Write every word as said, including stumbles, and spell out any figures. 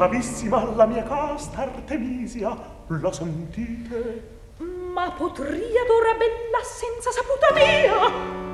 bravissima la mia casta Artemisia, la sentite? Ma potria d'ora bella senza saputa mia